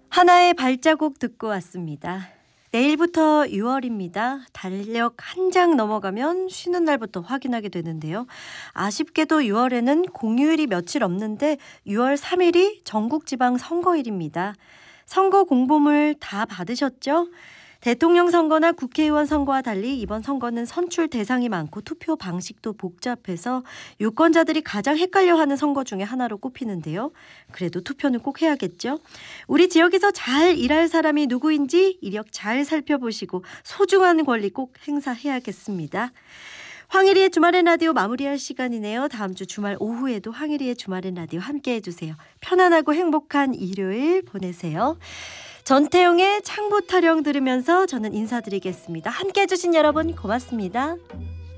하나의 발자국 듣고 왔습니다. 내일부터 6월입니다. 달력 한 장 넘어가면 쉬는 날부터 확인하게 되는데요. 아쉽게도 6월에는 공휴일이 며칠 없는데 6월 3일이 전국지방선거일입니다. 선거 공보물 다 받으셨죠? 대통령 선거나 국회의원 선거와 달리 이번 선거는 선출 대상이 많고 투표 방식도 복잡해서 유권자들이 가장 헷갈려하는 선거 중에 하나로 꼽히는데요. 그래도 투표는 꼭 해야겠죠? 우리 지역에서 잘 일할 사람이 누구인지 이력 잘 살펴보시고 소중한 권리 꼭 행사해야겠습니다. 황일희의 주말엔 라디오 마무리할 시간이네요. 다음 주 주말 오후에도 황일희의 주말엔 라디오 함께 해주세요. 편안하고 행복한 일요일 보내세요. 전태용의 창부 타령 들으면서 저는 인사드리겠습니다. 함께 해주신 여러분 고맙습니다.